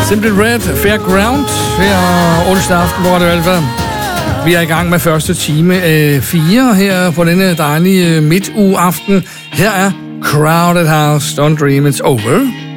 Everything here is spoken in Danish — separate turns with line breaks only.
Simply Red, Fairground, her onsdag aften på Radio Alfa. Vi er i gang med første time 4 her på denne dejlige midtugeaften. Her er Crowded House, Don't Dream It's Over.